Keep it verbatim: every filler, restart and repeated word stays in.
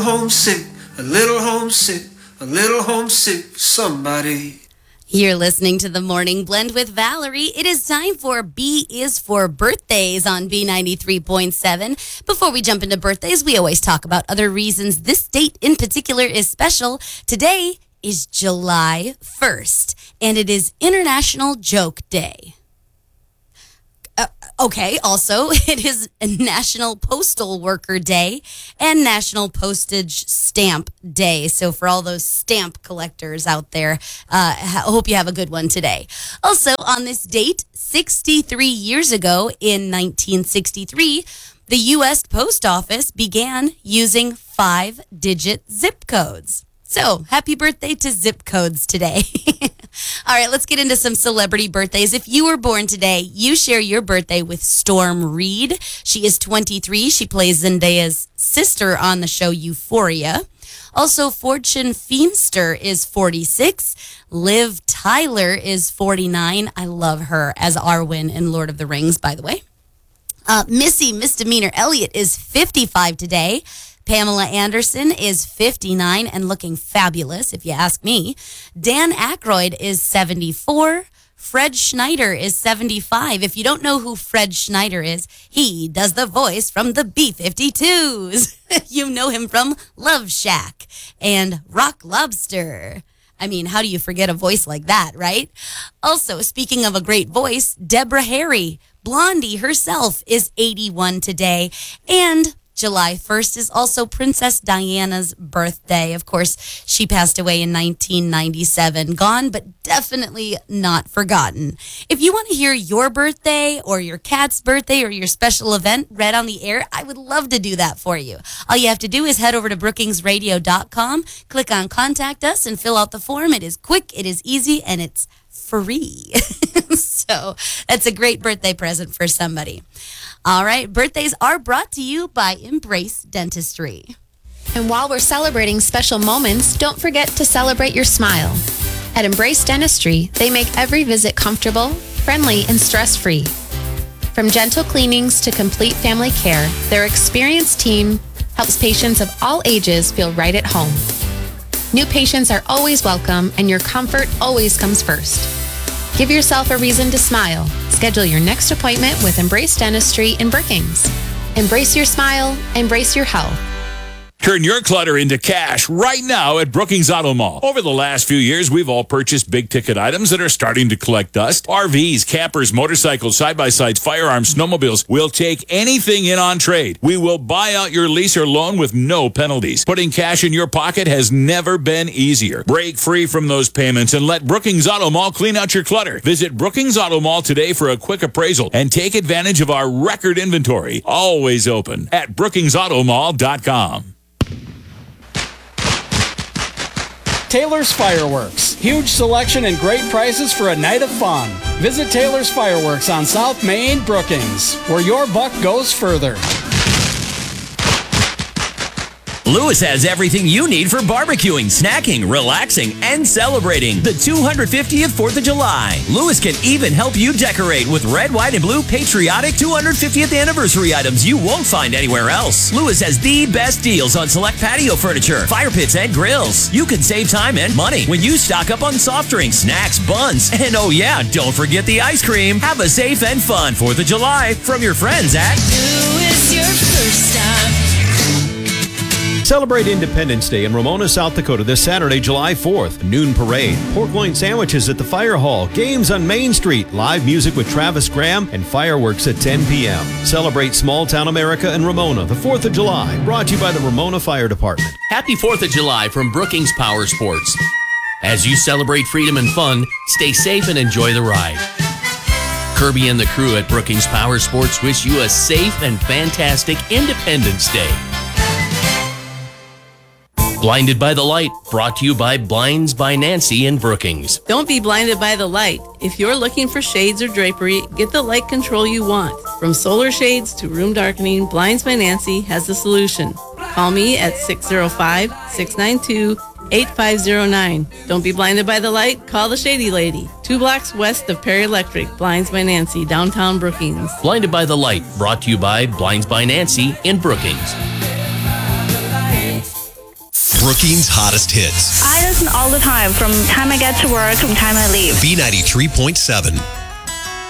homesick, a little homesick, a little homesick for somebody. You're listening to The Morning Blend with Valerie. It is time for B is for Birthdays on B ninety-three point seven. Before we jump into birthdays, we always talk about other reasons this date in particular is special. Today is July first, and it is International Joke Day. Uh, okay, also, it is National Postal Worker Day and National Postage Stamp Day. So for all those stamp collectors out there, uh, I hope you have a good one today. Also, on this date, sixty-three years ago in nineteen sixty-three, the U S Post Office began using five-digit zip codes. So, happy birthday to zip codes today. All right, let's get into some celebrity birthdays. If you were born today, you share your birthday with Storm Reed. She is twenty-three. She plays Zendaya's sister on the show Euphoria. Also, Fortune Feimster is forty-six. Liv Tyler is forty-nine. I love her as Arwen in Lord of the Rings, by the way. Uh, Missy Misdemeanor Elliott is fifty-five today. Pamela Anderson is fifty-nine and looking fabulous, if you ask me. Dan Aykroyd is seventy-four. Fred Schneider is seventy-five. If you don't know who Fred Schneider is, he does the voice from the B fifty-twos. You know him from Love Shack and Rock Lobster. I mean, how do you forget a voice like that, right? Also, speaking of a great voice, Deborah Harry, Blondie herself, is eighty-one today. And July first is also Princess Diana's birthday. Of course, she passed away in nineteen ninety-seven. Gone, but definitely not forgotten. If you want to hear your birthday or your cat's birthday or your special event read on the air, I would love to do that for you. All you have to do is head over to brookings radio dot com, click on Contact Us, and fill out the form. It is quick, it is easy, and it's free. So that's a great birthday present for somebody. All right, birthdays are brought to you by Embrace Dentistry. And while we're celebrating special moments, don't forget to celebrate your smile. At Embrace Dentistry, they make every visit comfortable, friendly, and stress-free. From gentle cleanings to complete family care, their experienced team helps patients of all ages feel right at home. New patients are always welcome, and your comfort always comes first. Give yourself a reason to smile. Schedule your next appointment with Embrace Dentistry in Brookings. Embrace your smile, embrace your health. Turn your clutter into cash right now at Brookings Auto Mall. Over the last few years, we've all purchased big-ticket items that are starting to collect dust. R Vs, campers, motorcycles, side-by-sides, firearms, snowmobiles. We'll take anything in on trade. We will buy out your lease or loan with no penalties. Putting cash in your pocket has never been easier. Break free from those payments and let Brookings Auto Mall clean out your clutter. Visit Brookings Auto Mall today for a quick appraisal and take advantage of our record inventory. Always open at brookings auto mall dot com. Taylor's Fireworks. Huge selection and great prices for a night of fun. Visit Taylor's Fireworks on South Main, Brookings, where your buck goes further. Lewis has everything you need for barbecuing, snacking, relaxing, and celebrating the two hundred fiftieth fourth of July. Lewis can even help you decorate with red, white, and blue patriotic two hundred fiftieth anniversary items you won't find anywhere else. Lewis has the best deals on select patio furniture, fire pits, and grills. You can save time and money when you stock up on soft drinks, snacks, buns, and oh yeah, don't forget the ice cream. Have a safe and fun fourth of July from your friends at Lewis, your first stop. Celebrate Independence Day in Ramona, South Dakota this Saturday, July fourth. Noon parade, pork loin sandwiches at the Fire Hall, games on Main Street, live music with Travis Graham, and fireworks at ten p.m. Celebrate small town America in Ramona the fourth of July. Brought to you by the Ramona Fire Department. Happy fourth of July from Brookings Power Sports. As you celebrate freedom and fun, stay safe and enjoy the ride. Kirby and the crew at Brookings Power Sports wish you a safe and fantastic Independence Day. Blinded by the Light, brought to you by Blinds by Nancy in Brookings. Don't be blinded by the light. If you're looking for shades or drapery, get the light control you want. From solar shades to room darkening, Blinds by Nancy has the solution. Call me at six oh five, six nine two, eight five oh nine. Don't be blinded by the light, call the Shady Lady. Two blocks west of Perry Electric, Blinds by Nancy, downtown Brookings. Blinded by the Light, brought to you by Blinds by Nancy in Brookings. Brookings' hottest hits. I listen all the time, from time I get to work, from time I leave. B ninety-three point seven.